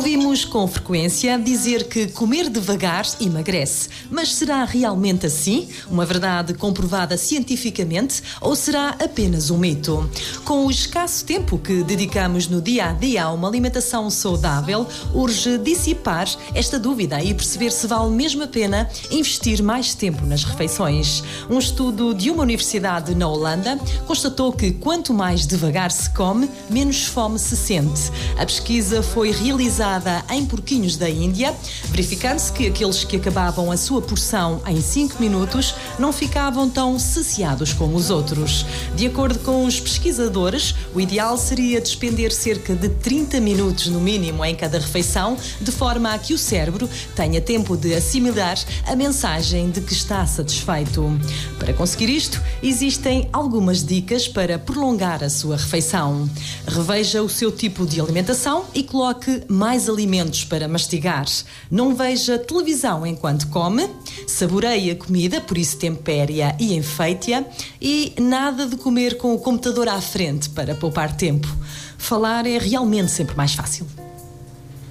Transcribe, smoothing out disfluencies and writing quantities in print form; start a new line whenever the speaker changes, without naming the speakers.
Ouvimos com frequência dizer que comer devagar emagrece. Mas será realmente assim? Uma verdade comprovada cientificamente ou será apenas um mito? Com o escasso tempo que dedicamos no dia a dia a uma alimentação saudável, urge dissipar esta dúvida e perceber se vale mesmo a pena investir mais tempo nas refeições. Um estudo de uma universidade na Holanda constatou que quanto mais devagar se come, menos fome se sente. A pesquisa foi realizada em porquinhos da Índia, verificando-se que aqueles que acabavam a sua porção em 5 minutos não ficavam tão saciados como os outros. De acordo com os pesquisadores, o ideal seria despender cerca de 30 minutos no mínimo em cada refeição, de forma a que o cérebro tenha tempo de assimilar a mensagem de que está satisfeito. Para conseguir isto, existem algumas dicas para prolongar a sua refeição. Reveja o seu tipo de alimentação e coloque mais alimentos para mastigar. Não veja televisão enquanto come. Saboreie a comida, por isso tempere-a e enfeite-a. E nada de comer com o computador à frente para poupar tempo. Falar é realmente sempre mais fácil.